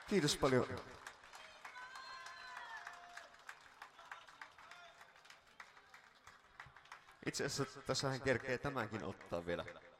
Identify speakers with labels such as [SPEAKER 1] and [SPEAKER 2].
[SPEAKER 1] Kiitos paljon. Itse asiassa tässähän kerkee tämänkin ottaa vielä